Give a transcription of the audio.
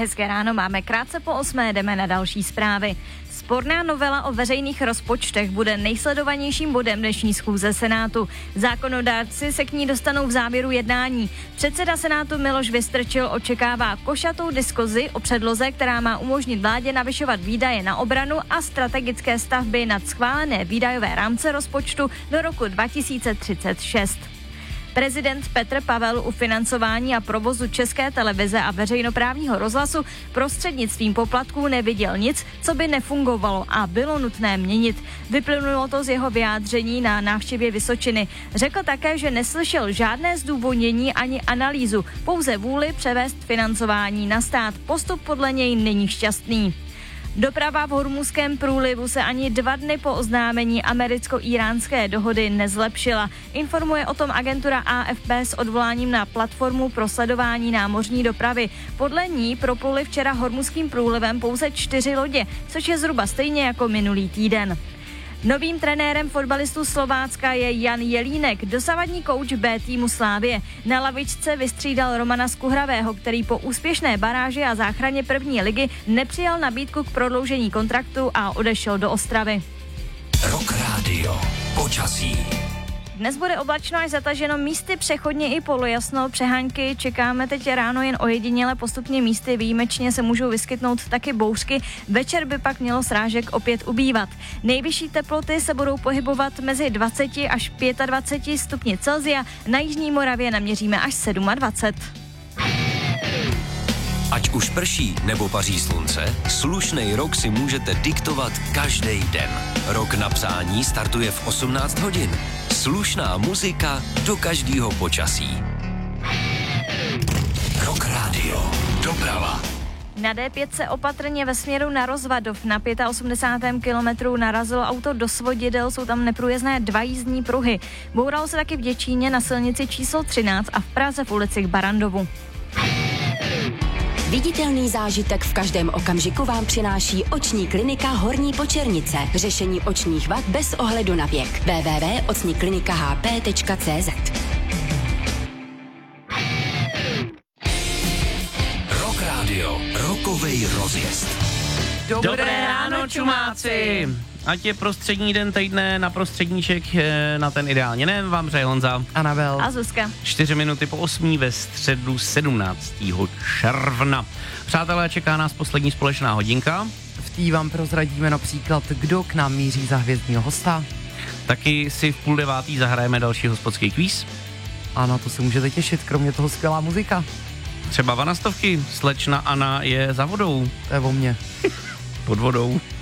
Hezké ráno, máme krátce po 8, jdeme na další zprávy. Sporná novela o veřejných rozpočtech bude nejsledovanějším bodem dnešní schůze Senátu. Zákonodárci se k ní dostanou v závěru jednání. Předseda Senátu Miloš Vystrčil očekává košatou diskuzi o předloze, která má umožnit vládě navyšovat výdaje na obranu a strategické stavby nad schválené výdajové rámce rozpočtu do roku 2036. Prezident Petr Pavel u financování a provozu České televize a veřejnoprávního rozhlasu prostřednictvím poplatků neviděl nic, co by nefungovalo a bylo nutné měnit. Vyplynulo to z jeho vyjádření na návštěvě Vysočiny. Řekl také, že neslyšel žádné zdůvodnění ani analýzu, pouze vůli převést financování na stát. Postup podle něj není šťastný. Doprava v Hormuzském průlivu se ani 2 dny po oznámení americko-íránské dohody nezlepšila. Informuje o tom agentura AFP s odvoláním na platformu pro sledování námořní dopravy. Podle ní propluly včera Hormuzským průlivem pouze 4 lodě, což je zhruba stejně jako minulý týden. Novým trenérem fotbalistů Slovácka je Jan Jelínek, dosavadní kouč B týmu Slávie. Na lavičce vystřídal Romana Skuhravého, který po úspěšné baráži a záchraně první ligy nepřijal nabídku k prodloužení kontraktu a odešel do Ostravy. Rock Radio. Počasí. Dnes bude oblačno až zataženo, místy přechodně i polojasno. Přehánky čekáme teď ráno jen ojediněle, postupně místy výjimečně se můžou vyskytnout taky bouřky. Večer by pak mělo srážek opět ubývat. Nejvyšší teploty se budou pohybovat mezi 20 až 25 stupni Celsia. Na jižní Moravě naměříme až 27. Ať už prší nebo paří slunce, slušnej rok si můžete diktovat každý den. Rok na psání startuje v 18 hodin. Slušná muzika do každého počasí. Rock Radio. Doprava. Na D5 se opatrně ve směru na Rozvadov na 85. kilometru narazilo auto do svodidel, jsou tam neprůjezdné 2 jízdní pruhy. Bouralo se taky v Děčíně na silnici číslo 13 a v Praze v ulici k Barandovu. Viditelný zážitek v každém okamžiku vám přináší oční klinika Horní Počernice. Řešení očních vad bez ohledu na věk. www.ocniklinikahp.cz. Rock Radio. Rokovej rozjezd. Dobré ráno, čumáci! Ať je prostřední den týdne na prostředníček, na ten ideálně ne, vám přeje Honza, Anabel a Zuzka. 4 minuty po 8 ve středu 17. června. Přátelé, čeká nás poslední společná hodinka. V té vám prozradíme například, kdo k nám míří za hvězdního hosta. Taky si v 8:30 zahrajeme další hospodský kvíz. Ano, to se můžete těšit, kromě toho skvělá muzika. Třeba vanastovky, slečna Anna je za vodou. To je o mně. Pod vodou.